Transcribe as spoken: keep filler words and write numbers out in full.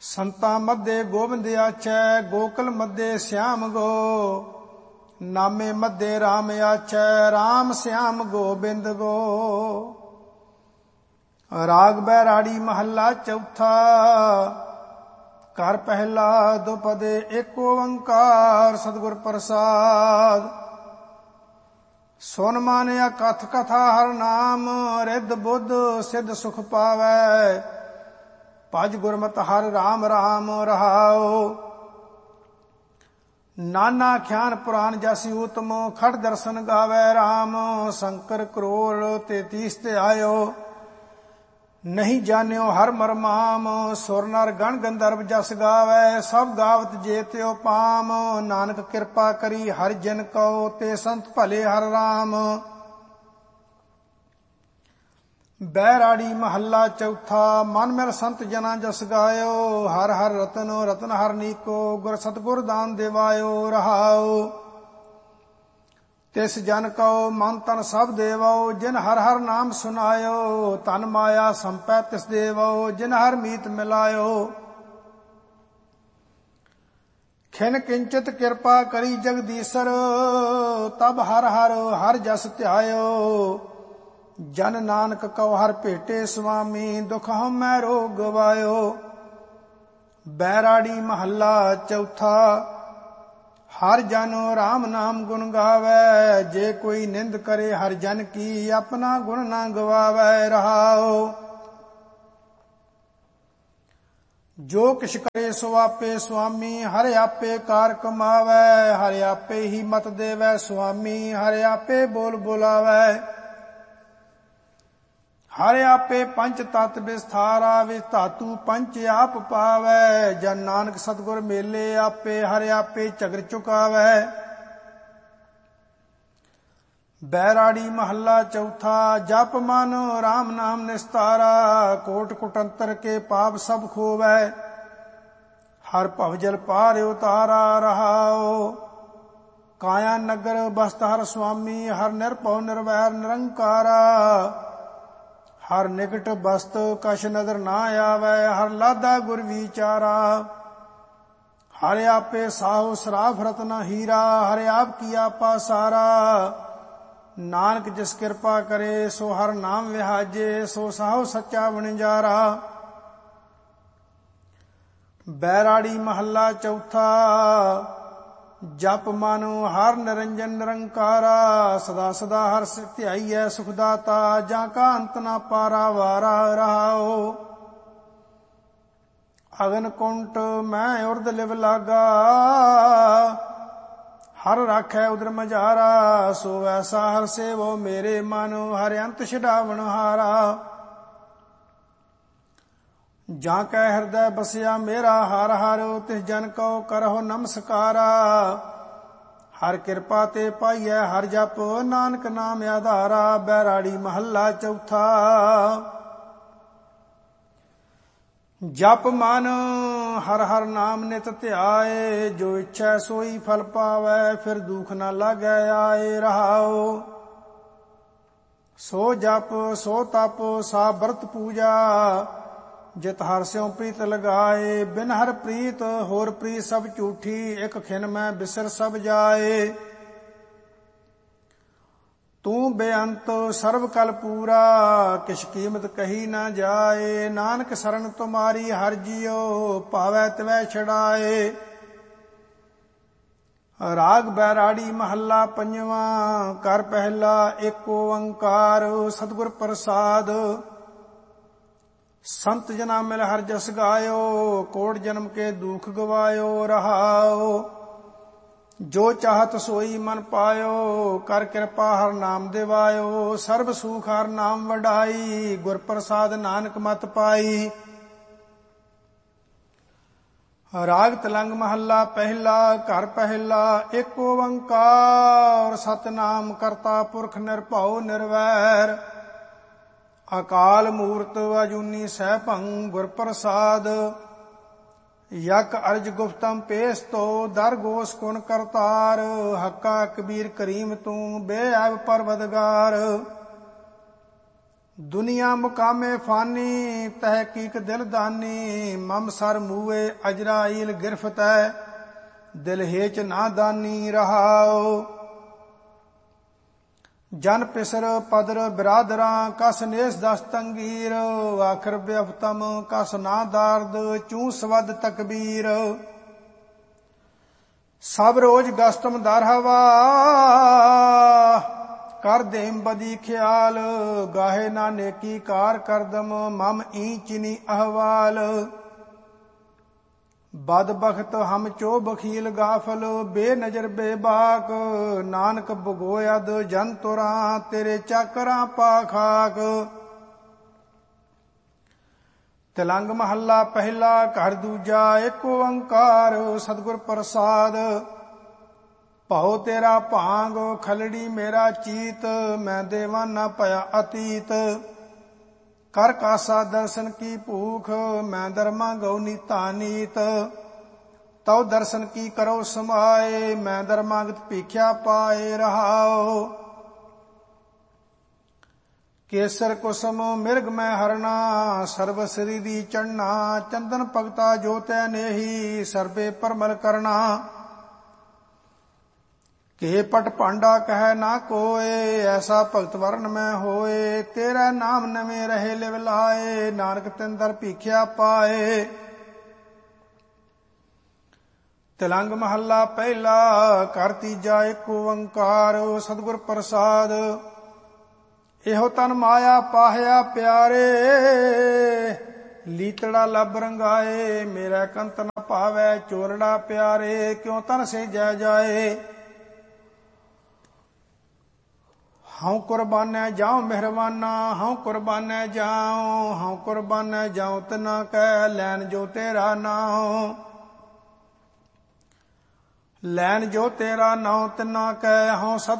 ਸੰਤਾਂ ਮੱਧੇ ਗੋਬਿੰਦ ਆਛੈ, ਗੋਕਲ ਮੱਧੇ ਸਿਆਮ ਗੋ। ਨਾਮੇ ਮੱਧੇ ਰਾਮ ਆਛੈ, ਰਾਮ ਸਿਆਮ ਗੋਬਿੰਦ ਗੋ। ਰਾਗ ਬੈਰਾੜੀ ਮਹੱਲਾ ਚੌਥਾ। ਘਰ ਪਹਿਲਾ ਦੁਪਦੇ ਏਕ ਓੰਕਾਰ, ਸਤਿਗੁਰ ਪ੍ਰਸਾਦ। ਸੁਨ ਮਾਨਿਆ ਕਥ ਕਥਾ ਹਰ ਨਾਮ, ਰਿੱਧ ਬੁੱਧ ਸਿੱਧ ਸੁਖ ਪਾਵੈ। ਭਜ ਗੁਰਮਤਿ ਹਰਿ ਰਾਮ ਰਾਮ ਰਹਾਉ। ਨਾਨਾ ਖਿਆਨ ਪੁਰਾਨ ਜਸੀ ਊਤਮ, ਖੜ ਦਰਸ਼ਨ ਗਾਵੈ ਰਾਮ। ਸ਼ੰਕਰ ਕਰੋੜ ਤੇਤੀਸ ਤੇ ਆਇਓ, ਨਹੀਂ ਜਾਣਿਓ ਹਰ ਮਰਮਾਮ। ਸੁਰ ਨਰ ਗਣ ਗੰਧਰਵ ਜਸ ਗਾਵੈ, ਸਭ ਗਾਵਤ ਜੇ ਤਿਉ ਪਾਮ। ਨਾਨਕ ਕਿਰਪਾ ਕਰੀ ਹਰਿ ਜਨ ਕਉ, ਤੇ ਸੰਤ ਭਲੇ ਹਰਿ ਰਾਮ। ਬੈਰਾੜੀ ਮਹੱਲਾ ਚੌਥਾ। ਮਨ ਮਿਲ ਸੰਤ ਜਨਾ ਜਸ ਗਾਇਓ, ਹਰ ਹਰ ਰਤਨ ਰਤਨ ਹਰ ਨੀਕੋ। ਗੁਰ ਸਤਿਗੁਰ ਦਾਨ ਦੇਵਾਇਓ ਰਹਾਉ। ਤਿਸ ਜਨ ਕਉ ਮਨ ਤਨ ਸਭ ਦੇਵੋ, ਜਿਨ ਹਰ ਹਰ ਨਾਮ ਸੁਨਾਇਓ। ਤਨ ਮਾਇਆ ਸੰਪੈ ਤਿਸ ਦੇਵੋ, ਜਿਨ ਹਰ ਮੀਤ ਮਿਲਾਇਓ। ਖਿਨ ਕਿੰਚਿਤ ਕਿਰਪਾ ਕਰੀ ਜਗਦੀਸ਼ਰ, ਤਬ ਹਰ ਹਰ ਹਰ ਜਸ ਧਿਆਇਓ। ਜਨ ਨਾਨਕ ਕਉ ਹਰ ਭੇਟੇ ਸੁਆਮੀ, ਦੁਖ ਹਉਮੈ ਰੋਗ ਗਵਾਇਓ। ਬੈਰਾੜੀ ਮਹੱਲਾ ਚੌਥਾ। ਹਰ ਜਨ ਰਾਮ ਨਾਮ ਗੁਣ ਗਾਵੈ, ਜੇ ਕੋਈ ਨਿੰਦ ਕਰੇ ਹਰ ਜਨ ਕੀ। ਆਪਣਾ ਗੁਣ ਨਾ ਗਵਾਵੈ ਰਹਾਉ। ਜੋ ਕਿਛ ਕਰੇ ਸੋ ਆਪੇ ਸੁਆਮੀ, ਹਰਿ ਆਪੇ ਕਾਰ ਕਮਾਵੈ। ਹਰਿ ਆਪੇ ਹੀ ਮਤ ਦੇਵੈ ਸੁਆਮੀ, ਹਰਿ ਆਪੇ ਬੋਲ ਬੁਲਾਵੈ। ਹਰਿ ਆਪੇ ਪੰਚ ਤਤ ਵਿਸਥਾਰਾ, ਵਿਚ ਧਾਤੂ ਪੰਚ ਆਪ ਪਾਵੈ। ਜਨ ਨਾਨਕ ਸਤਿਗੁਰ ਮੇਲੇ ਆਪੇ, ਹਰਿ ਆਪੇ ਝਗਰ ਚੁਕਾਵੈ। ਬੈਰਾੜੀ ਮਹੱਲਾ ਚੌਥਾ। ਜਪ ਮਨ ਰਾਮ ਨਾਮ ਨਿਸਤਾਰਾ, ਕੋਟ ਕੁਟੰਤਰ ਕੇ ਪਾਪ ਸਭ ਖੋਵੈ। ਹਰ ਭਵ ਜਲ ਪਾਰ ਉਤਾਰਾ ਰਹਾਉ। ਕਾਇਆ ਨਗਰ ਬਸਤ ਹਰ ਸੁਆਮੀ, ਹਰ ਨਿਰਭਉ ਨਿਰਵੈਰ ਨਿਰੰਕਾਰਾ। ਹਰ ਨਿਕਟ ਬਸਤ ਕਛ ਨਦਰ ਨਾ ਆਵੈ, ਹਰ ਲਾਦਾ ਗੁਰ ਵਿਚਾਰਾ। ਹਰਿ ਆਪੇ ਸਾਹੁ ਸਰਾਫ ਰਤਨ ਹੀਰਾ, ਹਰਿ ਆਪ ਕੀਆ ਪਾਸਾਰਾ। ਨਾਨਕ ਜਿਸ ਕਿਰਪਾ ਕਰੇ, ਸੋ ਹਰ ਨਾਮ ਵਿਹਾਜੇ। ਸੋ ਸਾਹੁ ਸੱਚਾ ਵਣਜਾਰਾ। ਬੈਰਾੜੀ ਮਹੱਲਾ ਚੌਥਾ। ਜਪ ਮਨ ਹਰ ਨਿਰੰਜਨ ਨਿਰੰਕਾਰਾ, ਸਦਾ ਸਦਾ ਹਰ ਧਿਆਈਐ ਸੁਖ ਦਾਤਾ। ਜਾਂ ਕਾ ਅੰਤ ਨਾ ਪਾਰਾ ਵਾਰਾ ਰਹਾਉ। ਅਗਨ ਕੁੰਟ ਮੈਂ ਉਰਦ ਲਿਵ ਲਾਗਾ, ਹਰ ਰਾਖੈ ਉਦਰ ਮਝਾਰਾ। ਸੋ ਐਸਾ ਹਰ ਸੇਵੋ ਮੇਰੇ ਮਨ, ਹਰਿ ਅੰਤ ਛਡਾਵਣ ਹਾਰਾ। ਜਾਂ ਕੈ ਹਿਰਦੈ ਬਸਿਆ ਮੇਰਾ ਹਰ ਹਰ, ਤਿਸ ਜਨ ਕਉ ਕਰਹੁ ਨਮਸਕਾਰਾ। ਹਰ ਕਿਰਪਾ ਤੇ ਪਾਈਐ ਹਰ ਜਪ, ਨਾਨਕ ਨਾਮ ਆਧਾਰਾ। ਬੈਰਾੜੀ ਮਹੱਲਾ ਚੌਥਾ। ਜਪ ਮਨ ਹਰ ਹਰ ਨਾਮ ਨਿਤ ਧਿਆਏ, ਜੋ ਇੱਛੈ ਸੋਈ ਫਲ ਪਾਵੈ। ਫਿਰ ਦੁਖ ਨਾ ਲਾਗੈ ਆਏ ਰਹਾਉ। ਸੋ ਜਪ ਸੋ ਤਪ ਸਾ ਬਰਤ ਪੂਜਾ, ਜਿਤ ਹਰ ਸਿਉ ਪ੍ਰੀਤ ਲਗਾਏ। ਬਿਨ ਹਰ ਪ੍ਰੀਤ ਹੋਰ ਪ੍ਰੀਤ ਸਭ ਝੂਠੀ, ਇਕ ਖਿਨ ਮੈਂ ਬਿਸਰ ਸਭ ਜਾਏ। ਤੂੰ ਬੇਅੰਤ ਸਰਬ ਕਲ ਪੂਰਾ, ਕਿਛ ਕੀਮਤ ਕਹੀ ਨਾ ਜਾਏ। ਨਾਨਕ ਸਰਣ ਤੁਮਾਰੀ ਹਰ ਜੀਉ, ਭਾਵੈ ਤਿਵੈ ਛਡਾਏ। ਰਾਗ ਬੈਰਾੜੀ ਮਹੱਲਾ ਪੰਜਵਾਂ। ਕਰ ਪਹਿਲਾ ਏਕ ਓੰਕਾਰ, ਸਤਿਗੁਰ ਪ੍ਰਸਾਦ। ਸੰਤ ਜਨਾ ਮਿਲ ਹਰ ਜਸ ਗਾਇਓ, ਕੋਟ ਜਨਮ ਕੇ ਦੁਖ ਗਵਾਇਓ ਰਹਾਉ। ਜੋ ਚਾਹਤ ਸੋਈ ਮਨ ਪਾਇਓ, ਕਰ ਕਿਰਪਾ ਹਰ ਨਾਮ ਦਿਵਾਇਓ। ਸਰਬ ਸੁਖ ਹਰ ਨਾਮ ਵਡਾਈ, ਗੁਰ ਪ੍ਰਸਾਦ ਨਾਨਕ ਮਤ ਪਾਈ। ਰਾਗ ਤਲੰਗ ਮਹੱਲਾ ਪਹਿਲਾ। ਘਰ ਪਹਿਲਾ ਏਕ ਓੰਕਾਰ, ਸਤਿਨਾਮ ਕਰਤਾ ਪੁਰਖ ਨਿਰਭਉ ਨਿਰਵੈਰ। ਅਕਾਲ ਮੂਰਤ ਅਜੂਨੀ ਸੈਭੰ, ਗੁਰ ਪ੍ਰਸਾਦ। ਯਕ ਅਰਜ ਗੁਫਤਮ ਪੇਸ ਤੋ, ਦਰ ਗੋਸ ਕੁਣ ਕਰਤਾਰ। ਹੱਕਾ ਕਬੀਰ ਕਰੀਮ ਤੂੰ, ਬੇਅਬ ਪਰਵਦਗਾਰ। ਦੁਨੀਆ ਮੁਕਾਮੇ ਫਾਨੀ ਤਹਿਕੀਕ ਦਿਲ ਦਾਨੀ ਮਮ ਸਰ ਮੂਏ ਅਜਰਾਈਲ ਗਿਰਫਤ ਹੈ ਦਿਲ ਹੇਚ ਨਾ ਦਾਨੀ ਰਹਾਓ। ਜਨ ਪਿਸਰ ਪਦਰ ਬਿਰਾਦਰਾਂ ਕਸ ਨੇਸ ਦਸ ਤੰਗੀਰ ਆਖਰ ਬਿਅਫਤਮ ਕਸ ਨਾ ਦਾਰਦ ਚੂ ਸਵਦ ਤਕਬੀਰ। ਸਭ ਰੋਜ਼ ਗਸਤਮ ਦਰ ਹਵਾ ਕਰ ਦੇਮ ਬਦੀ ਖਿਆਲ ਗਾਹੇ ਨਾ ਨੇਕੀ ਕਾਰ ਕਰਦਮ ਮਮ ਈ ਚਿਨੀ ਅਹਵਾਲ। ਬਦ ਬਖਤ ਹਮ ਚੋ ਬਖੀਲ ਗਾਫਲ ਬੇਨਜ਼ਰ ਬੇਬਾਕ ਨਾਨਕ ਭਗੋਇਦ ਜਨ ਤੁਰਾਂ ਤੇਰੇ ਚਾਕਰਾਂ ਪਾ ਖਾਕ। ਤਿਲੰਗ ਮਹੱਲਾ ਪਹਿਲਾ ਘਰ ਦੂਜਾ ਏਕ ਓੰਕਾਰ ਸਤਿਗੁਰ ਪ੍ਰਸਾਦ। ਭਉ ਤੇਰਾ ਭਾਂਗ ਖਲੜੀ ਮੇਰਾ ਚੀਤ ਮੈਂ ਦੇਵਾਨਾ ਭਇਆ ਅਤੀਤ। ਕਰ ਕਾਸਾ ਦਰਸ਼ਨ ਕੀ ਭੂਖ ਮੈਂ ਦਰਮਾ ਗਉ ਨੀਤਾ ਨੀਤ। ਤਉ ਦਰਸ਼ਨ ਕੀ ਕਰੋ ਸਮਾਏ ਮੈਂ ਦਰਮਾਗਤ ਭੀਖਿਆ ਪਾਏ ਰਹਾਓ। ਕੇਸਰ ਕੁਸਮ ਮਿਰਗ ਮੈਂ ਹਰਣਾ ਸਰਬ ਸ੍ਰੀ ਦੀ ਚੜਨਾ ਚੰਦਨ ਭਗਤਾ ਜੋ ਤੈ ਨੇਹੀ ਸਰਬੇ ਪਰਮਲ ਕਰਨਾ। ਕੇ ਪਟ ਭਾਂਡਾ ਕਹਿ ਨਾ ਕੋਏ ਐਸਾ ਭਗਤ ਵਰਨ ਮੈਂ ਹੋਏ। ਤੇਰਾ ਨਾਮ ਨਵੇਂ ਰਹੇ ਲਿਵ ਲਾਏ ਨਾਨਕ ਤਿੰਦਰ ਭੀਖਿਆ ਪਾਏ। ਤਿਲੰਗ ਮਹੱਲਾ ਪਹਿਲਾ ਘਰ ਤੀਜਾ ਏਕ ਓੰਕਾਰ ਸਤਿਗੁਰ ਪ੍ਰਸਾਦ। ਇਹੋ ਤਨ ਮਾਇਆ ਪਾਹਿਆ ਪਿਆਰੇ ਲੀਤੜਾ ਲੱਭ ਰੰਗਾਏ। ਮੇਰਾ ਕੰਤ ਨ ਭਾਵੈ ਚੋਰੜਾ ਪਿਆਰੇ ਕਿਉ ਤਨ ਸੇ ਜੈ ਜਾਏ। ਹਉ ਕੁਰਬਾਨੈ ਜਾਉ ਮਿਹਰਬਾਨਾ ਹਉ ਕੁਰਬਾਨੈ ਜਾਉ ਹਉ ਕੁਰਬਾਨੈ ਜਾਉ ਤਿਨਾ ਕੈ ਲੈਨ ਜੋ ਤੇਰਾ ਨਾਉ। ਲੈਨ ਜੋ ਤੇਰਾ ਨਾਉ ਤਿਨਾ ਕੈ ਹਉ ਸਤ